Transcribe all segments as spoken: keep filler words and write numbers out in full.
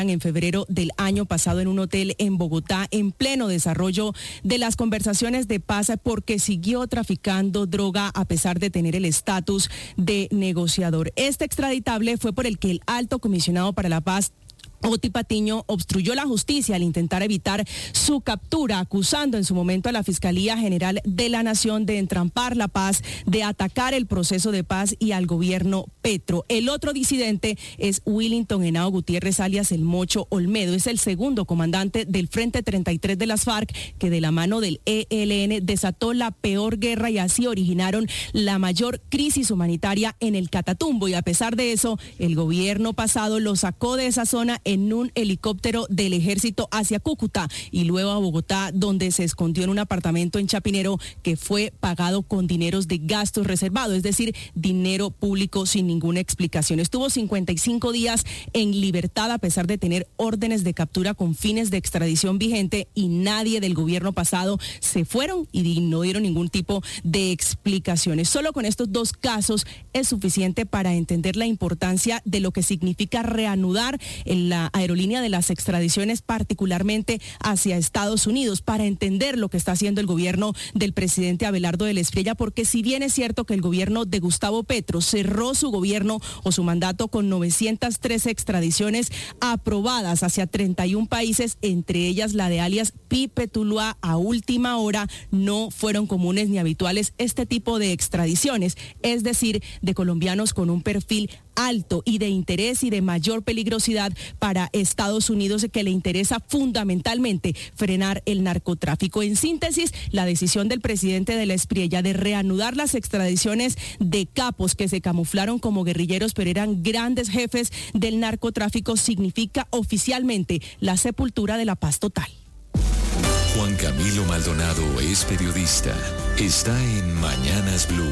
asesinaran en febrero del año pasado en un hotel en Bogotá en pleno desarrollo de las conversaciones de paz porque siguió traficando droga a pesar de tener el estatus de negociador. Este extraditable fue por el que el alto comisionado para la paz, Oti Patiño, obstruyó la justicia al intentar evitar su captura, acusando en su momento a la Fiscalía General de la Nación de entrampar la paz, de atacar el proceso de paz y al gobierno Petro. El otro disidente es Willington Henao Gutiérrez, alias El Mocho Olmedo. Es el segundo comandante del Frente treinta y tres de las FARC, que de la mano del E L N desató la peor guerra y así originaron la mayor crisis humanitaria en el Catatumbo. Y a pesar de eso, el gobierno pasado lo sacó de esa zona en un helicóptero del ejército hacia Cúcuta y luego a Bogotá, donde se escondió en un apartamento en Chapinero que fue pagado con dineros de gastos reservados, es decir, dinero público sin ninguna explicación. Estuvo cincuenta y cinco días en libertad a pesar de tener órdenes de captura con fines de extradición vigente y nadie del gobierno pasado se fueron y no dieron ningún tipo de explicaciones. Solo con estos dos casos es suficiente para entender la importancia de lo que significa reanudar la aerolínea de las extradiciones, particularmente hacia Estados Unidos, para entender lo que está haciendo el gobierno del presidente Abelardo del Espriella, porque si bien es cierto que el gobierno de Gustavo Petro cerró su gobierno o su mandato con novecientas trece extradiciones aprobadas hacia treinta y un países, entre ellas la de alias Pipe Tuluá, a última hora no fueron comunes ni habituales este tipo de extradiciones, es decir, de colombianos con un perfil alto y de interés y de mayor peligrosidad para Estados Unidos, que le interesa fundamentalmente frenar el narcotráfico. En síntesis, la decisión del presidente de la Espriella de reanudar las extradiciones de capos que se camuflaron como guerrilleros pero eran grandes jefes del narcotráfico significa oficialmente la sepultura de la paz total. Juan Camilo Maldonado es periodista. Está en Mañanas Blue.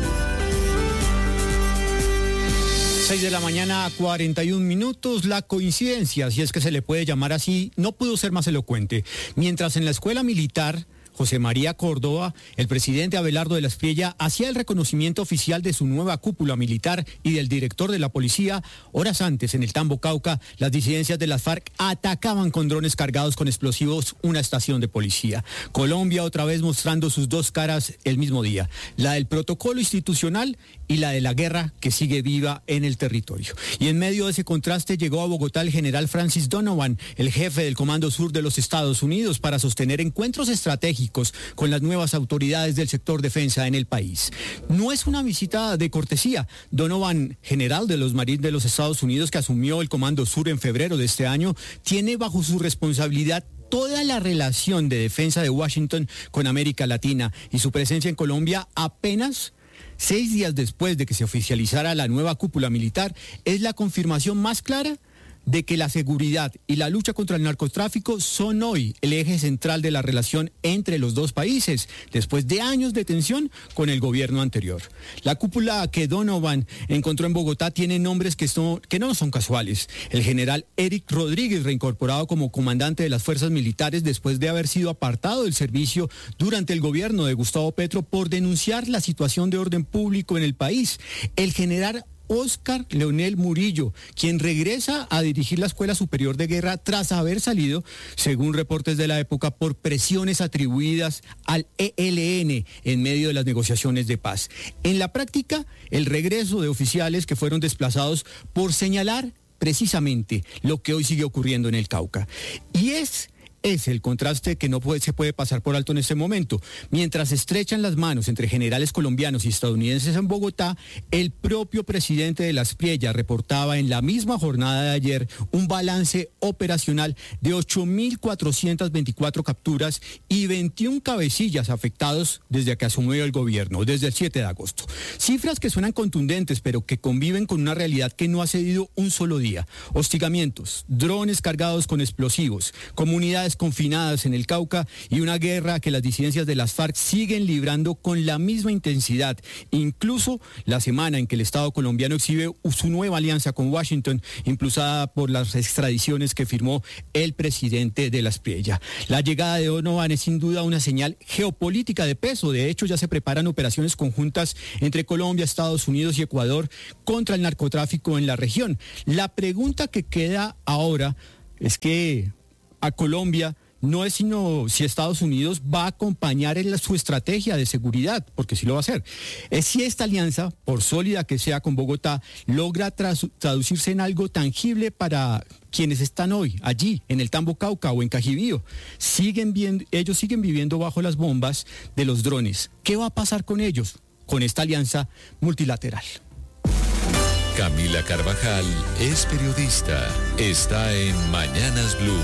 seis de la mañana, cuarenta y un minutos. La coincidencia, si es que se le puede llamar así, no pudo ser más elocuente. Mientras en la escuela militar José María Córdoba, el presidente Abelardo de la Espriella, hacía el reconocimiento oficial de su nueva cúpula militar y del director de la policía, horas antes, en el Tambo, Cauca, las disidencias de las FARC atacaban con drones cargados con explosivos una estación de policía. Colombia otra vez mostrando sus dos caras el mismo día, la del protocolo institucional y la de la guerra que sigue viva en el territorio. Y en medio de ese contraste llegó a Bogotá el general Francis Donovan, el jefe del Comando Sur de los Estados Unidos, para sostener encuentros estratégicos con las nuevas autoridades del sector defensa en el país. No es una visita de cortesía. Donovan, general de los Marines de los Estados Unidos, que asumió el Comando Sur en febrero de este año, tiene bajo su responsabilidad toda la relación de defensa de Washington con América Latina, y su presencia en Colombia apenas seis días después de que se oficializara la nueva cúpula militar es la confirmación más clara de que la seguridad y la lucha contra el narcotráfico son hoy el eje central de la relación entre los dos países, después de años de tensión con el gobierno anterior. La cúpula que Donovan encontró en Bogotá tiene nombres que, son, que no son casuales. El general Eric Rodríguez, reincorporado como comandante de las fuerzas militares después de haber sido apartado del servicio durante el gobierno de Gustavo Petro por denunciar la situación de orden público en el país. El general Óscar Leonel Murillo, quien regresa a dirigir la Escuela Superior de Guerra tras haber salido, según reportes de la época, por presiones atribuidas al E L N en medio de las negociaciones de paz. En la práctica, el regreso de oficiales que fueron desplazados por señalar precisamente lo que hoy sigue ocurriendo en el Cauca. Y es... Es el contraste que no puede, se puede pasar por alto en este momento. Mientras estrechan las manos entre generales colombianos y estadounidenses en Bogotá, el propio presidente de la Espriella reportaba en la misma jornada de ayer un balance operacional de ocho mil cuatrocientas veinticuatro capturas y veintiún cabecillas afectados desde que asumió el gobierno, desde el siete de agosto. Cifras que suenan contundentes, pero que conviven con una realidad que no ha cedido un solo día. Hostigamientos, drones cargados con explosivos, comunidades confinadas en el Cauca y una guerra que las disidencias de las FARC siguen librando con la misma intensidad, incluso la semana en que el Estado colombiano exhibe su nueva alianza con Washington, impulsada por las extradiciones que firmó el presidente de la Espriella. La llegada de Donovan es sin duda una señal geopolítica de peso. De hecho, ya se preparan operaciones conjuntas entre Colombia, Estados Unidos y Ecuador contra el narcotráfico en la región. La pregunta que queda ahora es que a Colombia no es sino si Estados Unidos va a acompañar en la, su estrategia de seguridad, porque sí lo va a hacer. Es si esta alianza, por sólida que sea con Bogotá, logra tras, traducirse en algo tangible para quienes están hoy allí, en el Tambo Cauca o en Cajibío. Siguen viendo, ellos siguen viviendo bajo las bombas de los drones. ¿Qué va a pasar con ellos, con esta alianza multilateral? Camila Carvajal es periodista. Está en Mañanas Blue.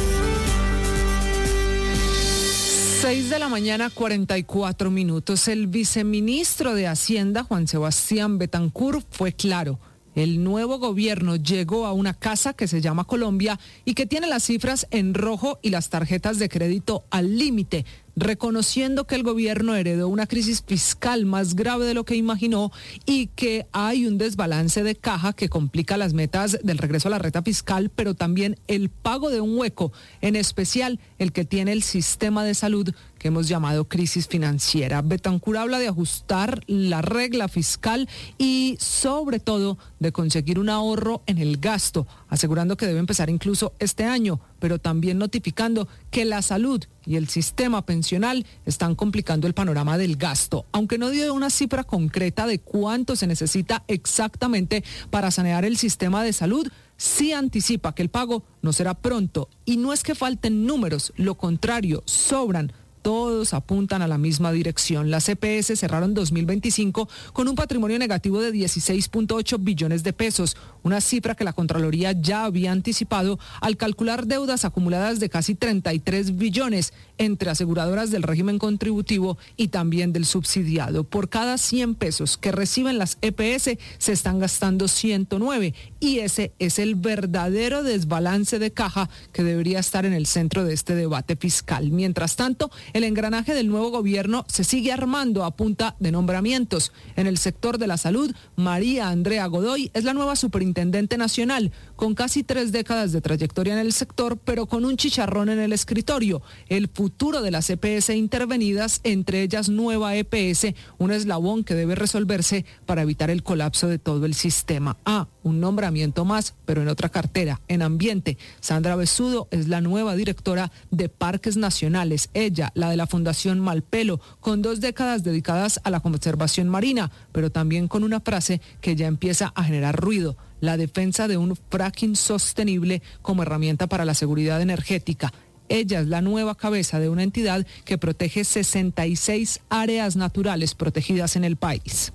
seis de la mañana, cuarenta y cuatro minutos. El viceministro de Hacienda, Juan Sebastián Bethancourt, fue claro. El nuevo gobierno llegó a una casa que se llama Colombia y que tiene las cifras en rojo y las tarjetas de crédito al límite, reconociendo que el gobierno heredó una crisis fiscal más grave de lo que imaginó y que hay un desbalance de caja que complica las metas del regreso a la reta fiscal, pero también el pago de un hueco, en especial el que tiene el sistema de salud, que hemos llamado crisis financiera. Bethancourt habla de ajustar la regla fiscal y sobre todo de conseguir un ahorro en el gasto, asegurando que debe empezar incluso este año, pero también notificando que la salud y el sistema pensional están complicando el panorama del gasto, aunque no dio una cifra concreta de cuánto se necesita exactamente para sanear el sistema de salud. Sí anticipa que el pago no será pronto y no es que falten números, lo contrario, sobran. Todos apuntan a la misma dirección. Las E P S cerraron dos mil veinticinco con un patrimonio negativo de dieciséis punto ocho billones de pesos, una cifra que la Contraloría ya había anticipado al calcular deudas acumuladas de casi treinta y tres billones entre aseguradoras del régimen contributivo y también del subsidiado. Por cada cien pesos que reciben las E P S se están gastando ciento nueve y ese es el verdadero desbalance de caja que debería estar en el centro de este debate fiscal. Mientras tanto, el engranaje del nuevo gobierno se sigue armando a punta de nombramientos. En el sector de la salud, María Andrea Godoy es la nueva superintendente nacional, con casi tres décadas de trayectoria en el sector, pero con un chicharrón en el escritorio. El futuro de las E P S intervenidas, entre ellas Nueva E P S, un eslabón que debe resolverse para evitar el colapso de todo el sistema. Ah, un nombramiento más, pero en otra cartera, en ambiente. Sandra Besudo es la nueva directora de Parques Nacionales. Ella, la de la Fundación Malpelo, con dos décadas dedicadas a la conservación marina, pero también con una frase que ya empieza a generar ruido: la defensa de un fracking sostenible como herramienta para la seguridad energética. Ella es la nueva cabeza de una entidad que protege sesenta y seis áreas naturales protegidas en el país.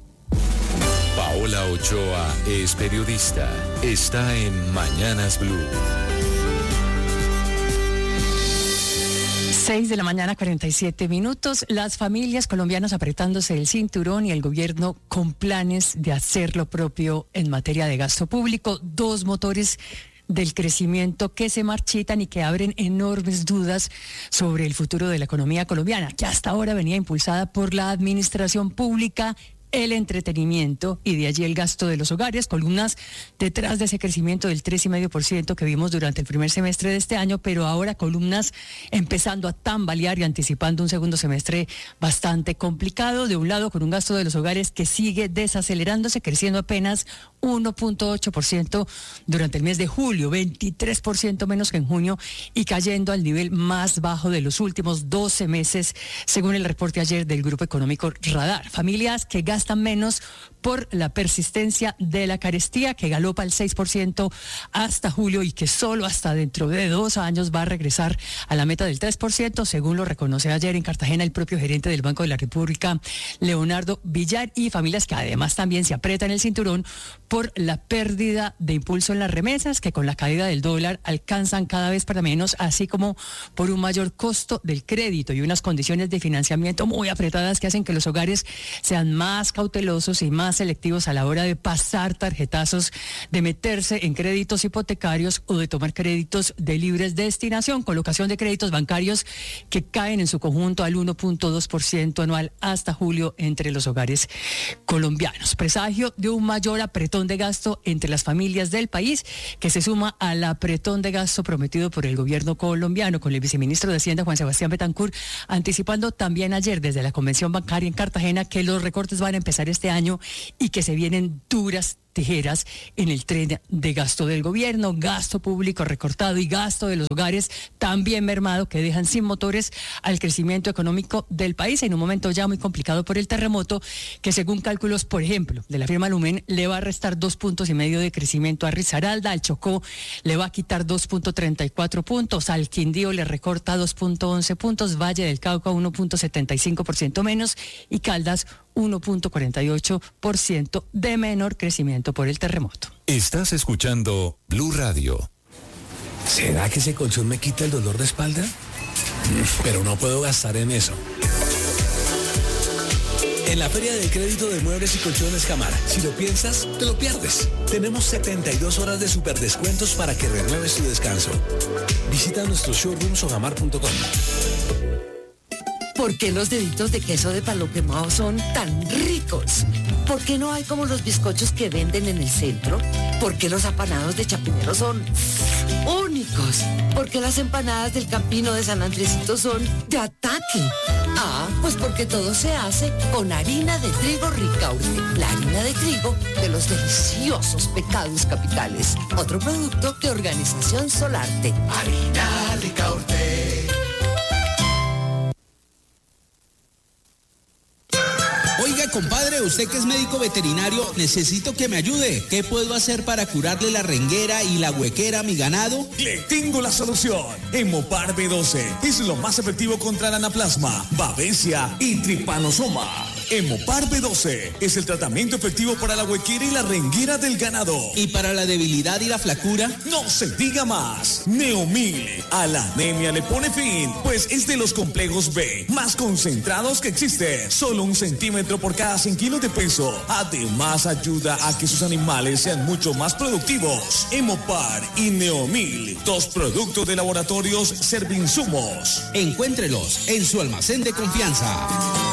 Paola Ochoa es periodista. Está en Mañanas Blue. seis de la mañana, cuarenta y siete minutos. Las familias colombianas apretándose el cinturón y el gobierno con planes de hacer lo propio en materia de gasto público. Dos motores del crecimiento que se marchitan y que abren enormes dudas sobre el futuro de la economía colombiana, que hasta ahora venía impulsada por la administración pública, el entretenimiento y de allí el gasto de los hogares, columnas detrás de ese crecimiento del tres coma cinco por ciento que vimos durante el primer semestre de este año, pero ahora columnas empezando a tambalear y anticipando un segundo semestre bastante complicado. De un lado, con un gasto de los hogares que sigue desacelerándose, creciendo apenas uno punto ocho por ciento durante el mes de julio, veintitrés por ciento menos que en junio y cayendo al nivel más bajo de los últimos doce meses, según el reporte ayer del Grupo Económico Radar. Familias que gastan gastan menos por la persistencia de la carestía, que galopa al seis por ciento hasta julio y que solo hasta dentro de dos años va a regresar a la meta del tres por ciento, según lo reconoce ayer en Cartagena el propio gerente del Banco de la República, Leonardo Villar, y familias que además también se apretan el cinturón por la pérdida de impulso en las remesas, que con la caída del dólar alcanzan cada vez para menos, así como por un mayor costo del crédito y unas condiciones de financiamiento muy apretadas que hacen que los hogares sean más cautelosos y más selectivos a la hora de pasar tarjetazos, de meterse en créditos hipotecarios o de tomar créditos de libres destinación, colocación de créditos bancarios que caen en su conjunto al uno punto dos por ciento anual hasta julio entre los hogares colombianos. Presagio de un mayor apretón de gasto entre las familias del país, que se suma al apretón de gasto prometido por el gobierno colombiano, con el viceministro de Hacienda, Juan Sebastián Bethancourt, anticipando también ayer desde la Convención Bancaria en Cartagena que los recortes van a empezar este año y que se vienen duras tijeras en el tren de gasto del gobierno, gasto público recortado y gasto de los hogares también mermado, que dejan sin motores al crecimiento económico del país en un momento ya muy complicado por el terremoto, que según cálculos, por ejemplo, de la firma Lumen, le va a restar dos puntos y medio de crecimiento a Risaralda, al Chocó le va a quitar dos punto treinta y cuatro puntos, al Quindío le recorta dos punto once puntos, Valle del Cauca uno punto setenta y cinco por ciento menos y Caldas uno punto cuarenta y ocho por ciento de menor crecimiento por el terremoto. Estás escuchando Blue Radio. ¿Será que ese colchón me quita el dolor de espalda? Pero no puedo gastar en eso. En la Feria del Crédito de Muebles y Colchones Jamar, si lo piensas, te lo pierdes. Tenemos setenta y dos horas de superdescuentos para que renueves tu descanso. Visita nuestros showrooms o jamar punto com. ¿Por qué los deditos de queso de palo quemado son tan ricos? ¿Por qué no hay como los bizcochos que venden en el centro? ¿Por qué los apanados de Chapinero son únicos? ¿Por qué las empanadas del Campino de San Andresito son de ataque? Ah, pues porque todo se hace con harina de trigo Ricaurte, la harina de trigo de los deliciosos pecados capitales. Otro producto de Organización Solarte. Harina Ricaurte. Oiga, compadre, usted que es médico veterinario, necesito que me ayude. ¿Qué puedo hacer para curarle la renguera y la huequera a mi ganado? Le tengo la solución. Hemopar B doce es lo más efectivo contra el anaplasma, babesia y tripanosoma. Hemopar B doce es el tratamiento efectivo para la huequera y la renguera del ganado. ¿Y para la debilidad y la flacura? No se diga más. Neomil a la anemia le pone fin, pues es de los complejos B más concentrados que existen. Solo un centímetro por cada cien kilos de peso. Además ayuda a que sus animales sean mucho más productivos. Hemopar y Neomil, dos productos de laboratorios Servinsumos. Encuéntrelos en su almacén de confianza.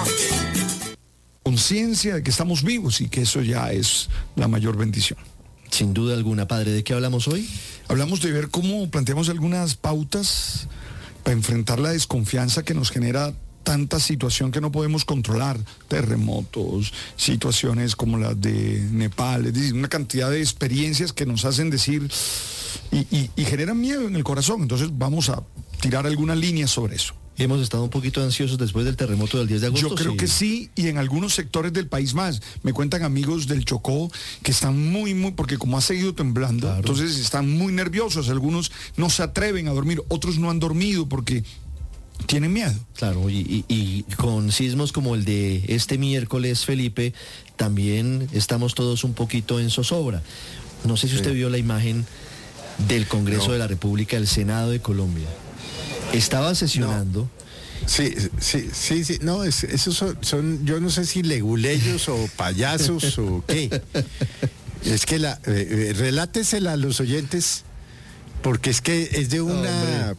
Conciencia de que estamos vivos y que eso ya es la mayor bendición. Sin duda alguna, padre. ¿De qué hablamos hoy? Hablamos de ver cómo planteamos algunas pautas para enfrentar la desconfianza que nos genera tanta situación que no podemos controlar, terremotos, situaciones como las de Nepal, es decir, una cantidad de experiencias que nos hacen decir y, y, y generan miedo en el corazón. Entonces vamos a tirar algunas líneas sobre eso. Hemos estado un poquito ansiosos después del terremoto del diez de agosto. Yo creo sí. que sí, y en algunos sectores del país más. Me cuentan amigos del Chocó que están muy, muy, porque como ha seguido temblando, claro. Entonces están muy nerviosos. Algunos no se atreven a dormir, otros no han dormido porque tienen miedo. Claro, y, y, y con sismos como el de este miércoles, Felipe, también estamos todos un poquito en zozobra. No sé si sí. usted vio la imagen del Congreso no. de la República, el Senado de Colombia. Estaba sesionando. No. Sí, sí, sí, sí, no, es, esos son, son, yo no sé si leguleyos o payasos o qué. Es que la, eh, relátesela a los oyentes, porque es que es de una...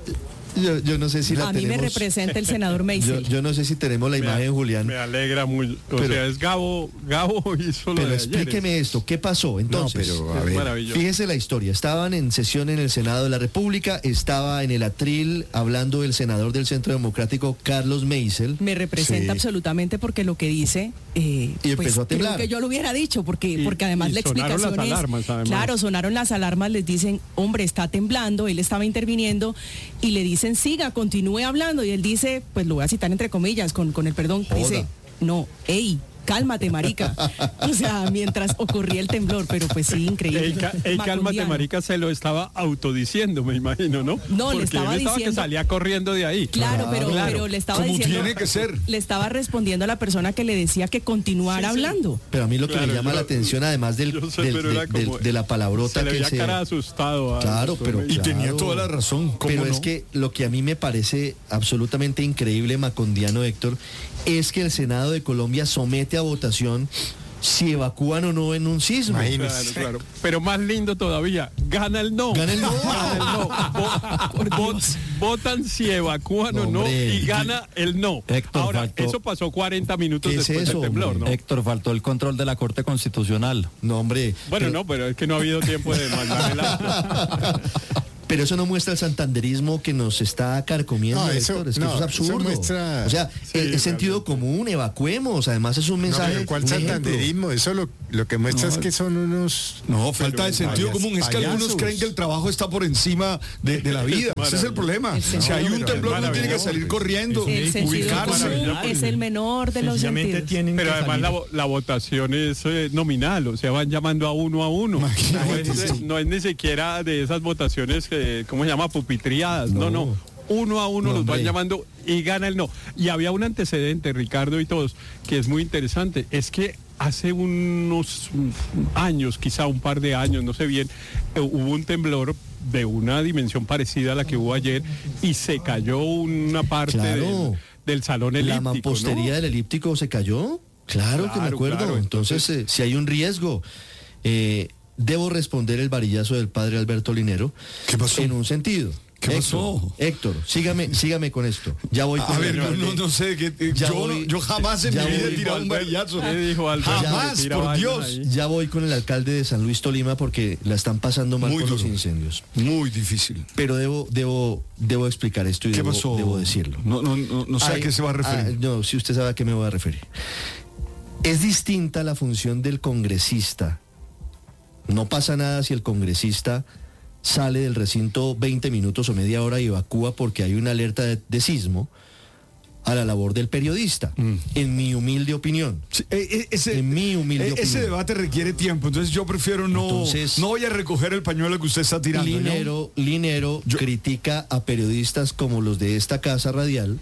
Yo, yo no sé si la a tenemos. A mí me representa el senador Meisel. Yo, yo no sé si tenemos la me, imagen, Julián. Me alegra muy. O pero, sea, es Gabo, Gabo hizo lo Pero de explíqueme ayer. esto, ¿qué pasó entonces? No, pero, a ver. Maravilloso. Fíjese la historia. Estaban en sesión en el Senado de la República, estaba en el atril hablando el senador del Centro Democrático, Carlos Meisel. Me representa sí. absolutamente porque lo que dice... Eh, y pues, empezó a temblar. Creo que yo lo hubiera dicho, porque, y, porque además y la explicación sonaron las es... alarmas, además. Claro, sonaron las alarmas, les dicen, hombre, está temblando, él estaba interviniendo, y le dicen, siga, continúe hablando, y él dice, pues lo voy a citar entre comillas, con, con el perdón, Joda. dice, no, ey, cálmate, marica. O sea, mientras ocurría el temblor, pero pues sí, increíble. Ey, ca, ey cálmate, marica, se lo estaba autodiciendo, me imagino, ¿no? No, porque le estaba él estaba diciendo... que salía corriendo de ahí. Claro, claro. Pero, claro. pero le estaba como diciendo... tiene que ser. Le estaba respondiendo a la persona que le decía que continuara sí, sí. hablando. Pero a mí lo que claro, me llama yo, la atención, además del, sé, del, de, como, de, de la palabrota se le que veía se... cara asustado. A claro, pero... Y claro, tenía toda la razón. ¿Cómo pero no? es que lo que a mí me parece absolutamente increíble, macondiano, Héctor, es que el Senado de Colombia somete a votación si evacúan o no en un sismo. Claro, claro. Pero más lindo todavía, gana el no. Gana el no. Gana el no. Vo vot votan si evacúan no, o no hombre. Y gana el no. Héctor, ahora, faltó... eso pasó cuarenta minutos es después eso, del temblor, ¿no? Héctor, faltó el control de la Corte Constitucional. No, hombre. Bueno, pero... no, pero es que no ha habido tiempo de mandar el acto. Pero eso no muestra el santanderismo que nos está carcomiendo, no, eso, Héctor, es que no, eso es absurdo. Eso muestra... O sea, sí, es, es sentido común, evacuemos, además es un mensaje... No, ¿cuál santanderismo? Eso lo, lo que muestra No, es que son unos... No, falta de sentido común. Es que algunos creen que el trabajo está por encima de, de la vida. Ese es el problema. El Si hay un temblor, uno tiene que salir corriendo, El sentido ubicarse. común es el menor de los sentidos. Pero además la, vo- la votación es eh, nominal, o sea, van llamando a uno a uno. No es, no es ni siquiera de esas votaciones que, ¿cómo se llama? Pupitriadas. No, no. Uno a uno No, los van hombre. llamando y gana el no. Y había un antecedente, Ricardo y todos, que es muy interesante. Es que hace unos años, quizá un par de años, no sé bien, eh, hubo un temblor de una dimensión parecida a la que hubo ayer y se cayó una parte Claro. del, del salón elíptico. ¿La mampostería ¿no? del elíptico se cayó? Claro, que me Claro, acuerdo. claro, entonces, eh, si hay un riesgo, eh, debo responder el varillazo del padre Alberto Linero. ¿Qué pasó? En un sentido. ¿Qué Héctor, pasó? Héctor, sígame, sígame con esto. Ya voy con A ver, el no, alcalde. no, no sé, que, eh, Ya yo, voy- yo jamás en mi ya vida he voy- tirado un varillazo. ¿Qué dijo Alberto? Jamás, Que tira por vainas Dios. ahí. Ya voy con el alcalde de San Luis Tolima porque la están pasando mal Muy con los duro. incendios. Muy difícil. Pero debo, debo, debo explicar esto y ¿Qué debo, pasó? debo decirlo. No, no, no, no sé a Hay- qué se va a referir. ah, no, si usted sabe a qué me voy a referir. Es distinta la función del congresista. No pasa nada si el congresista sale del recinto veinte minutos o media hora y evacúa porque hay una alerta de, de sismo, a la labor del periodista, en mi humilde opinión. Sí, eh, eh, ese, en mi humilde eh, ese opinión. debate requiere tiempo, entonces yo prefiero no, Entonces- no voy a recoger el pañuelo que usted está tirando. ¿no? Linero, Linero critica a periodistas como los de esta casa radial,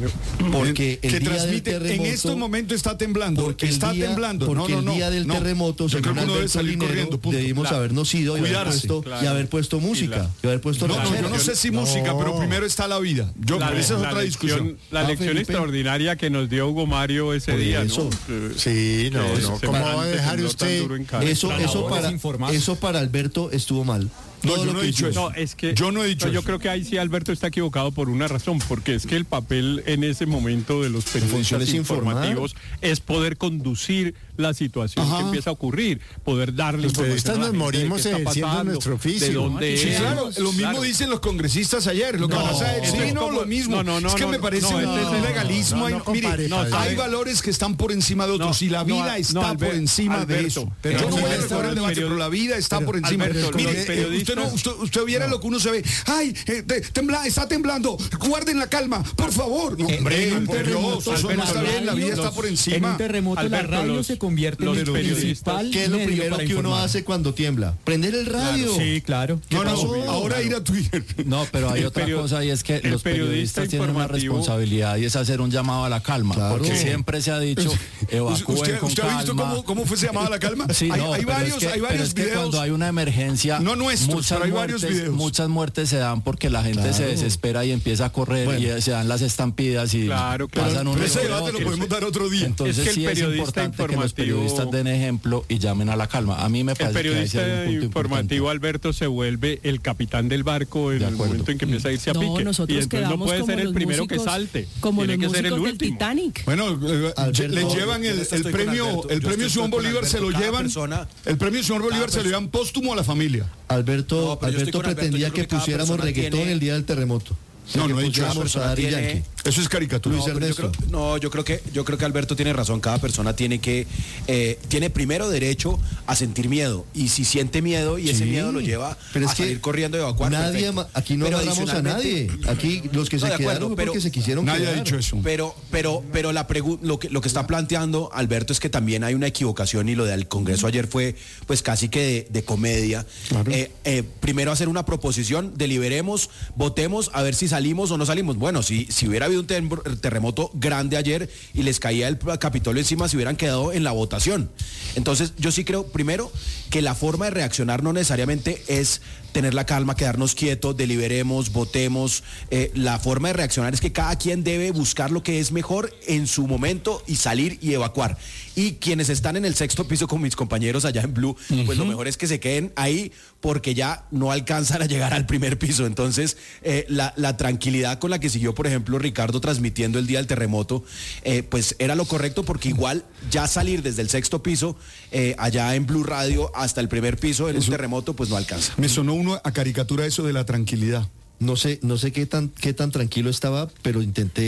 porque el que día del transmite, terremoto, en estos momentos está temblando, porque el está día- temblando. porque no, no, el no, día del no. terremoto, yo creo según que uno debe Alberto salir Linero, corriendo. punto. debimos Claro. habernos ido y haber, Cuidarse. puesto, Claro. y haber puesto música, y haber puesto No, no, ranchera. yo no sé si música, pero primero está la vida. Yo, La, pero esa es la otra lección, discusión. la Ah, lección Felipe. extraordinaria que nos dio Hugo Mario ese Por día, eso. ¿no? Eh, Sí, no, que no, se ¿cómo parante va a dejar tembló tan usted? duro en Cali. Eso, eso, para, eso para Alberto estuvo mal. No, Todo yo lo no que he dicho hizo. eso. No, es que Yo no he dicho yo eso. creo que ahí sí Alberto está equivocado por una razón, porque es que el papel en ese momento de los función periodistas es informar. informativos es poder conducir la situación Ajá. que empieza a ocurrir, poder darle Los información periodistas a la nos gente de morimos qué está ejerciendo pasando, nuestro oficio. de dónde Sí, es. claro, lo mismo Claro. dicen los congresistas ayer. Lo que No, pasa es, eso sí, es no, como- lo mismo. no, no, no, es que no, me parece no, un, este es un el- legalismo. no, hay, no mire, compare, no, hay ¿sabe? valores que están por encima de otros No, y la no, vida no, está Albert- por encima de Alberto, eso. pero Yo no voy a Alberto, recordar el debate, period- pero la vida está pero, por encima. Alberto, con Mire, los eh, usted, periodistas- no, usted, usted viera lo que uno se ve. Ay, eh, te- tembla, está temblando. Guarden la calma, por favor. No, hombre, en un por terremoto, Dios, eso no Alberto, está bien. La vida los- está por En encima. un terremoto la Alberto, radio los- se convierte los en el periodistas- principal ¿Qué es lo medio primero para que uno informar. hace cuando tiembla? Prender el radio. Sí, claro. No, no, pasó? ahora ir a Twitter. No, pero hay El otra perio- cosa y es que el los periodista periodistas tienen una informativo- responsabilidad y es hacer un llamado a la calma, Claro. porque Sí. siempre se ha dicho evacúen ¿Usted, con usted ha visto calma. cómo, cómo fue se llamaba la calma? Sí, hay, no, hay pero varios, es que, hay pero varios es que videos. cuando hay una emergencia, No nuestros, muchas pero hay varios muertes, videos. muchas muertes se dan porque la gente Claro. se desespera y empieza a correr Bueno. y se dan las estampidas y Claro, claro. pasan un Pero ese río debate lo otro. podemos dar otro día. Entonces Es que el sí es periodista importante que los informativo- periodistas den ejemplo y llamen a la calma. A mí me El parece que ahí sí hay un periodista punto informativo importante. Alberto se vuelve el capitán del barco en De el acuerdo. momento en que empieza a irse a No, pique. nosotros Y entonces no quedamos puede como ser el los primero que músicos- salte. como Tiene los que ser el músicos del último. Titanic. Bueno, eh, Alberto, le llevan yo el, estoy el con premio, Alberto, el yo premio estoy Simón con Bolívar se Alberto, lo cada llevan. persona- el premio Simón Bolívar se lo llevan póstumo a la familia. Alberto, No, pero yo estoy Alberto con Alberto, pretendía yo creo que que cada pusiéramos persona reggaetón tiene- el día del terremoto. No, Que no he dicho pusiéramos eso. a Daddy Tiene- Yankee. Eso es caricatura. Luis No, pero yo Ernesto. creo, no, yo creo que yo creo que Alberto tiene razón. Cada persona tiene que eh, tiene primero derecho a sentir miedo y si siente miedo y ese Sí, miedo lo lleva pero es a que salir corriendo y evacuar. Nadie, perfecto. ma- aquí no Pero agarramos a nadie. adicionalmente- Aquí los que No, se de acuerdo, quedaron fue pero porque se quisieron Nadie quedar. ha dicho eso. Pero, pero, pero la pregu- lo que lo que está planteando Alberto es que también hay una equivocación y lo del Congreso ayer fue pues casi que de, de comedia. Eh, eh, primero hacer una proposición, deliberemos, votemos a ver si salimos o no salimos. Bueno, si, si hubiera habido un tem- terremoto grande ayer y les caía el Capitolio encima, se hubieran quedado en la votación. Entonces, yo sí creo, primero, que la forma de reaccionar no necesariamente es tener la calma, quedarnos quietos, deliberemos, votemos. Eh, la forma de reaccionar es que cada quien debe buscar lo que es mejor en su momento y salir y evacuar. Y quienes están en el sexto piso con mis compañeros allá en Blue, pues lo mejor es que se queden ahí porque ya no alcanzan a llegar al primer piso. Entonces, eh, la, la tranquilidad con la que siguió, por ejemplo, Ricardo transmitiendo el día del terremoto, eh, pues era lo correcto porque igual ya salir desde el sexto piso, eh, allá en Blue Radio, hasta el primer piso en un terremoto, pues no alcanza. Me sonó uno a caricatura eso de la tranquilidad. No sé, no sé qué tan, qué tan tranquilo estaba, pero intenté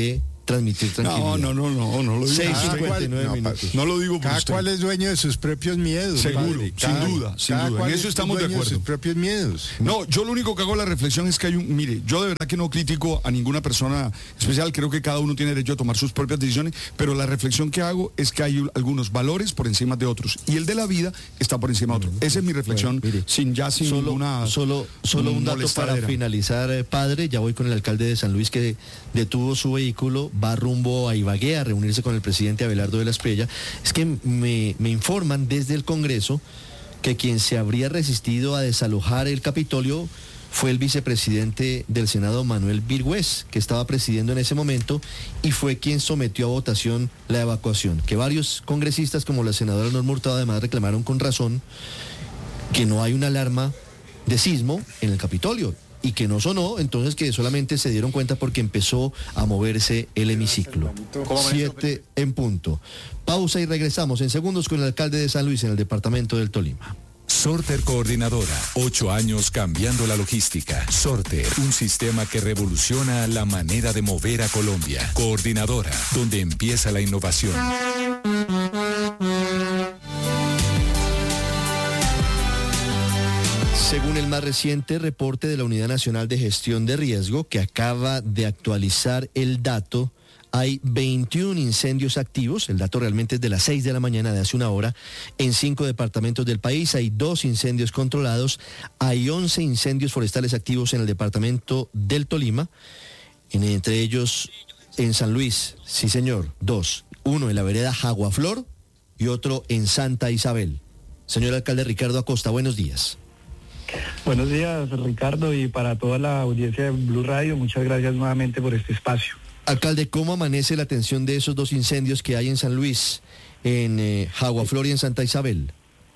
transmitir tranquilidad. No, no, no, no, no lo digo. seis cincuenta y nueve no, minutos. No lo digo por Cada usted. cual es dueño de sus propios miedos. Seguro, padre. sin Cada- duda, sin cada duda. cual En eso es estamos de dueño acuerdo. sus propios miedos. No, yo lo único que hago la reflexión es que hay un, mire, yo de verdad que no critico a ninguna persona especial, creo que cada uno tiene derecho a tomar sus propias decisiones, pero la reflexión que hago es que hay algunos valores por encima de otros y el de la vida está por encima de otros. Esa es mi reflexión, Bueno, mire, sin ya sin solo, ninguna solo, solo un dato para molestadera. finalizar, eh, padre. Ya voy con el alcalde de San Luis que detuvo su vehículo, va rumbo a Ibagué a reunirse con el presidente Abelardo de la Espriella. Es que me, me informan desde el Congreso que quien se habría resistido a desalojar el Capitolio fue el vicepresidente del Senado, Manuel Virgüez, que estaba presidiendo en ese momento y fue quien sometió a votación la evacuación. Que varios congresistas, como la senadora Norma Hurtado, además reclamaron con razón que no hay una alarma de sismo en el Capitolio y que no sonó, entonces que solamente se dieron cuenta porque empezó a moverse el hemiciclo. Siete en punto. Pausa y regresamos en segundos con el alcalde de San Luis en el departamento del Tolima. Sorter Coordinadora, ocho años cambiando la logística. Sorter, un sistema que revoluciona la manera de mover a Colombia. Coordinadora, donde empieza la innovación. Según el más reciente reporte de la Unidad Nacional de Gestión de Riesgo, que acaba de actualizar el dato, hay veintiún incendios activos, el dato realmente es de las seis de la mañana de hace una hora, en cinco departamentos del país, hay dos incendios controlados, hay once incendios forestales activos en el departamento del Tolima, en, entre ellos en San Luis, sí señor, dos, uno en la vereda Jaguaflor y otro en Santa Isabel. Señor alcalde Ricardo Acosta, buenos días. Buenos días, Ricardo, y para toda la audiencia de Blue Radio, muchas gracias nuevamente por este espacio. Alcalde, ¿cómo amanece la atención de esos dos incendios que hay en San Luis, en eh, Jaguaflor y en Santa Isabel?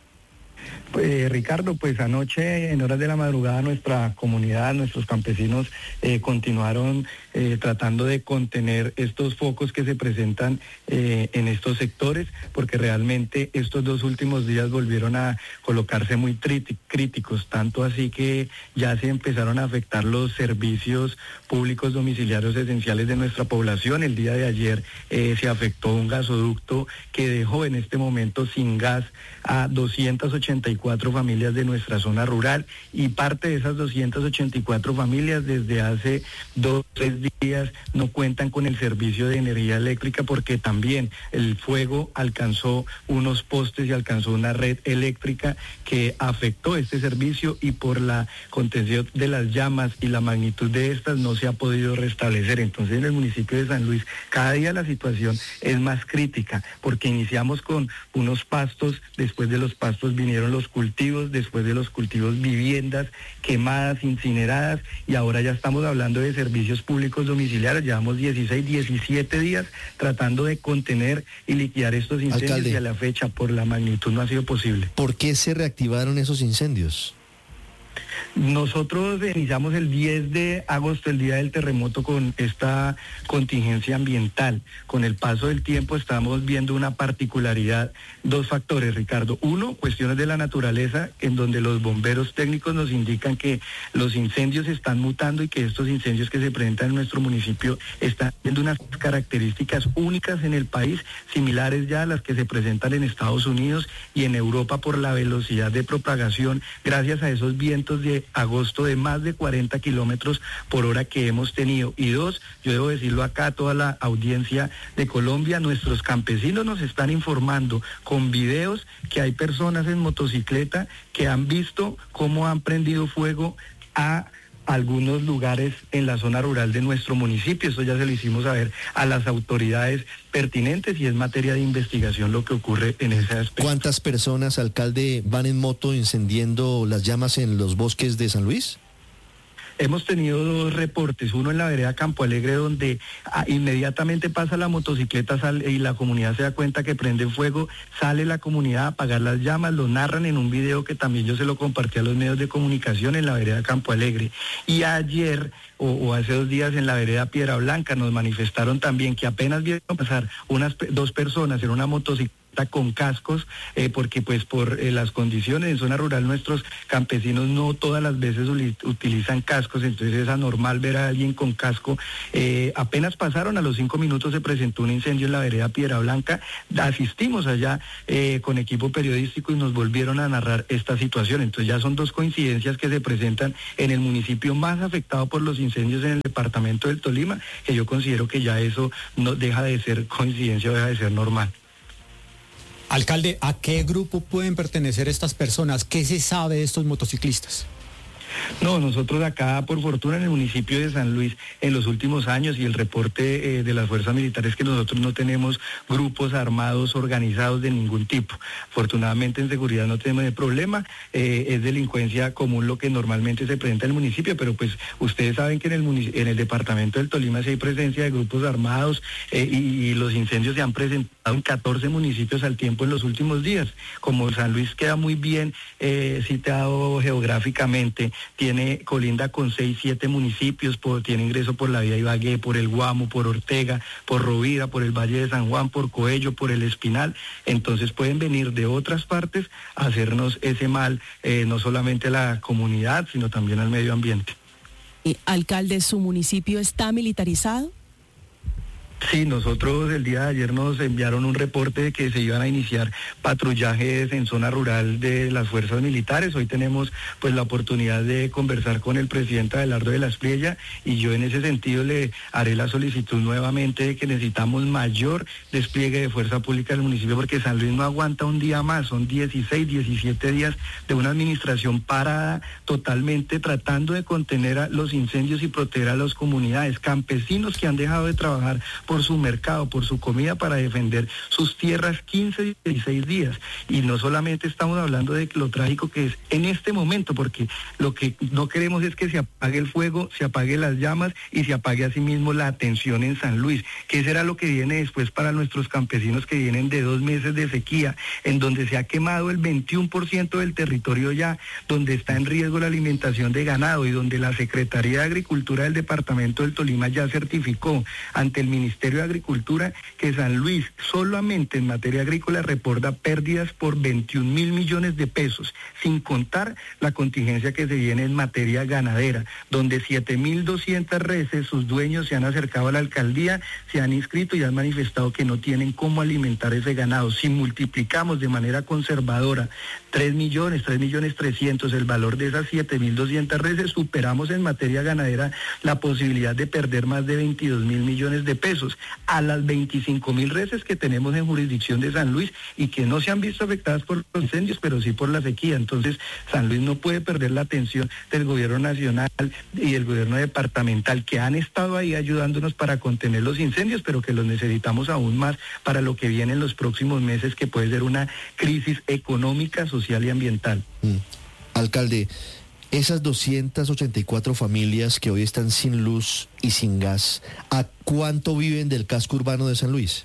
Eh, Ricardo, pues anoche en horas de la madrugada nuestra comunidad, nuestros campesinos eh, continuaron eh, tratando de contener estos focos que se presentan eh, en estos sectores, porque realmente estos dos últimos días volvieron a colocarse muy críticos, tanto así que ya se empezaron a afectar los servicios públicos domiciliarios esenciales de nuestra población. El día de ayer eh, se afectó un gasoducto que dejó en este momento sin gas a doscientas ochenta y cuatro familias de nuestra zona rural, y parte de esas doscientas ochenta y cuatro familias desde hace dos o tres días no cuentan con el servicio de energía eléctrica, porque también el fuego alcanzó unos postes y alcanzó una red eléctrica que afectó este servicio, y por la contención de las llamas y la magnitud de estas no se ha podido restablecer. Entonces en el municipio de San Luis cada día la situación es más crítica, porque iniciamos con unos pastos, después de los pastos vinieron los cultivos, después de los cultivos viviendas quemadas, incineradas, y ahora ya estamos hablando de servicios públicos domiciliarios. Llevamos dieciséis, diecisiete días tratando de contener y liquidar estos incendios. Alcalde, y a la fecha por la magnitud no ha sido posible. ¿Por qué se reactivaron esos incendios? Nosotros iniciamos el diez de agosto, el día del terremoto, con esta contingencia ambiental. Con el paso del tiempo estamos viendo una particularidad, dos factores, Ricardo. Uno, cuestiones de la naturaleza, en donde los bomberos técnicos nos indican que los incendios están mutando y que estos incendios que se presentan en nuestro municipio están teniendo unas características únicas en el país, similares ya a las que se presentan en Estados Unidos y en Europa por la velocidad de propagación, gracias a esos vientos de agosto de más de cuarenta kilómetros por hora que hemos tenido. Y dos, yo debo decirlo acá a toda la audiencia de Colombia, nuestros campesinos nos están informando con videos que hay personas en motocicleta que han visto cómo han prendido fuego a algunos lugares en la zona rural de nuestro municipio. Eso ya se lo hicimos saber a las autoridades pertinentes y es materia de investigación lo que ocurre en ese aspecto. ¿Cuántas personas, alcalde, van en moto encendiendo las llamas en los bosques de San Luis? Hemos tenido dos reportes, uno en la vereda Campo Alegre, donde ah, inmediatamente pasa la motocicleta sale, y la comunidad se da cuenta que prende fuego, sale la comunidad a apagar las llamas, lo narran en un video que también yo se lo compartí a los medios de comunicación en la vereda Campo Alegre. Y ayer, o, o hace dos días, en la vereda Piedra Blanca, nos manifestaron también que apenas vieron pasar unas dos personas en una motocicleta con cascos, eh, porque pues por eh, las condiciones en zona rural nuestros campesinos no todas las veces utilizan cascos, entonces es anormal ver a alguien con casco. Eh, apenas pasaron, a los cinco minutos se presentó un incendio en la vereda Piedra Blanca, asistimos allá eh, con equipo periodístico y nos volvieron a narrar esta situación. Entonces ya son dos coincidencias que se presentan en el municipio más afectado por los incendios en el departamento del Tolima, que yo considero que ya eso no deja de ser coincidencia o deja de ser normal. Alcalde, ¿a qué grupo pueden pertenecer estas personas? ¿Qué se sabe de estos motociclistas? No, nosotros acá, por fortuna, en el municipio de San Luis, en los últimos años, y el reporte eh, de las fuerzas militares, que nosotros no tenemos grupos armados organizados de ningún tipo. Afortunadamente en seguridad no tenemos el problema, eh, es delincuencia común lo que normalmente se presenta en el municipio, pero pues ustedes saben que en el, en el departamento del Tolima sí hay presencia de grupos armados eh, y, y los incendios se han presentado en catorce municipios al tiempo en los últimos días. Como San Luis queda muy bien eh, situado geográficamente, tiene colinda con seis, siete municipios, por, tiene ingreso por la vía Ibagué, por el Guamo, por Ortega, por Rovira, por el Valle de San Juan, por Coello, por el Espinal. Entonces pueden venir de otras partes a hacernos ese mal, eh, no solamente a la comunidad, sino también al medio ambiente. ¿Y, alcalde, su municipio está militarizado? Sí, nosotros el día de ayer nos enviaron un reporte de que se iban a iniciar patrullajes en zona rural de las fuerzas militares. Hoy tenemos pues la oportunidad de conversar con el presidente Abelardo de la Espriella y yo en ese sentido le haré la solicitud nuevamente de que necesitamos mayor despliegue de fuerza pública en el municipio, porque San Luis no aguanta un día más, son dieciséis, diecisiete días de una administración parada totalmente tratando de contener a los incendios y proteger a las comunidades, campesinos que han dejado de trabajar por su mercado, por su comida, para defender sus tierras quince, dieciséis días. Y no solamente estamos hablando de lo trágico que es en este momento, porque lo que no queremos es que se apague el fuego, se apague las llamas y se apague asimismo la atención en San Luis, que será lo que viene después para nuestros campesinos que vienen de dos meses de sequía, en donde se ha quemado el veintiuno por ciento del territorio ya, donde está en riesgo la alimentación de ganado y donde la Secretaría de Agricultura del Departamento del Tolima ya certificó ante el Ministerio Ministerio de Agricultura que San Luis solamente en materia agrícola reporta pérdidas por veintiún mil millones de pesos, sin contar la contingencia que se viene en materia ganadera, donde siete mil doscientas reses, sus dueños se han acercado a la alcaldía, se han inscrito y han manifestado que no tienen cómo alimentar ese ganado. Si multiplicamos de manera conservadora tres millones, tres millones trescientos, el valor de esas siete mil doscientas reses, superamos en materia ganadera la posibilidad de perder más de veintidós mil millones de pesos a las veinticinco mil reses que tenemos en jurisdicción de San Luis y que no se han visto afectadas por los incendios, pero sí por la sequía. Entonces, San Luis no puede perder la atención del gobierno nacional y del gobierno departamental, que han estado ahí ayudándonos para contener los incendios, pero que los necesitamos aún más para lo que viene en los próximos meses, que puede ser una crisis económica, social y ambiental. Mm. Alcalde, esas doscientas ochenta y cuatro familias que hoy están sin luz y sin gas, ¿a cuánto viven del casco urbano de San Luis?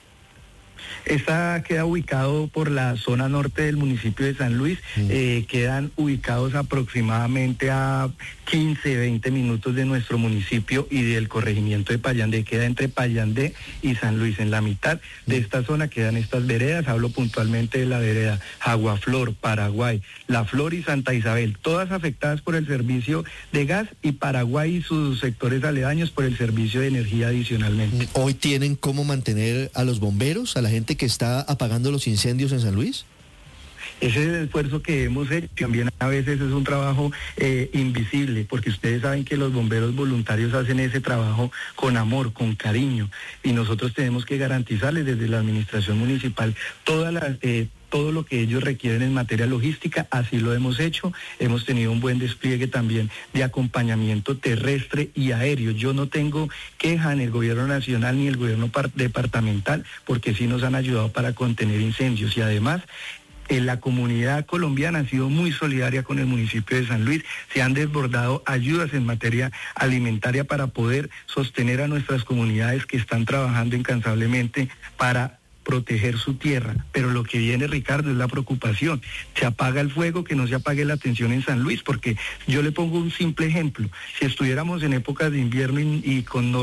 Esta queda ubicado por la zona norte del municipio de San Luis, mm. eh, quedan ubicados aproximadamente a quince, veinte minutos de nuestro municipio y del corregimiento de Payandé, queda entre Payandé y San Luis. En la mitad de esta zona quedan estas veredas, hablo puntualmente de la vereda Aguaflor, Paraguay, La Flor y Santa Isabel, todas afectadas por el servicio de gas, y Paraguay y sus sectores aledaños por el servicio de energía adicionalmente. ¿Hoy tienen cómo mantener a los bomberos, a la gente que está apagando los incendios en San Luis? Ese es el esfuerzo que hemos hecho. También a veces es un trabajo eh, invisible, porque ustedes saben que los bomberos voluntarios hacen ese trabajo con amor, con cariño, y nosotros tenemos que garantizarles desde la administración municipal toda la... Eh, todo lo que ellos requieren en materia logística. Así lo hemos hecho. Hemos tenido un buen despliegue también de acompañamiento terrestre y aéreo. Yo no tengo queja en el gobierno nacional ni el gobierno departamental, porque sí nos han ayudado para contener incendios, y además en la comunidad colombiana ha sido muy solidaria con el municipio de San Luis. Se han desbordado ayudas en materia alimentaria para poder sostener a nuestras comunidades que están trabajando incansablemente para proteger su tierra. Pero lo que viene, Ricardo, es la preocupación. Se apaga el fuego, que no se apague la atención en San Luis, porque yo le pongo un simple ejemplo. Si estuviéramos en épocas de invierno y, y con norma,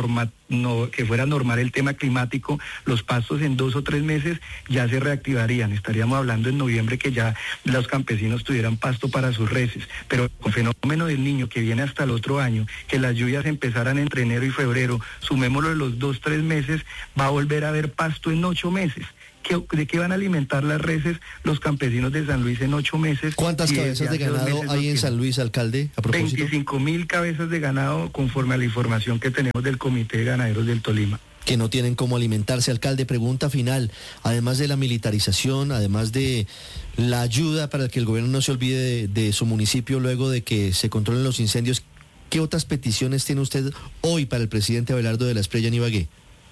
no, que fuera normal el tema climático, los pastos en dos o tres meses ya se reactivarían. Estaríamos hablando en noviembre que ya los campesinos tuvieran pasto para sus reses. Pero con el fenómeno del Niño que viene hasta el otro año, que las lluvias empezaran entre enero y febrero, sumémoslo de los dos, tres meses, va a volver a haber pasto en ocho meses. ¿De qué van a alimentar las reses los campesinos de San Luis en ocho meses? ¿Cuántas cabezas de ganado hay en San Luis, alcalde, a propósito? veinticinco mil cabezas de ganado conforme a la información que tenemos del Comité de Ganaderos del Tolima. Que no tienen cómo alimentarse. Alcalde, pregunta final, además de la militarización, además de la ayuda para que el gobierno no se olvide de, de su municipio luego de que se controlen los incendios, ¿qué otras peticiones tiene usted hoy para el presidente Abelardo de la Espriella en Ibagué?